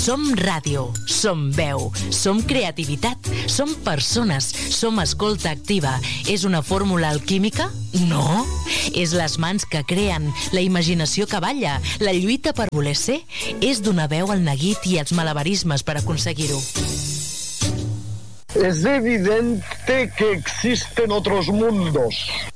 Som ràdio, som veu, som creativitat, som persones, som escolta activa. És una fórmula alquímica? No. És les mans que creen, la imaginació que balla, la lluita per voler ser. És donar veu al neguit i els malabarismes per aconseguir-ho. Es evidente que existen otros mundos,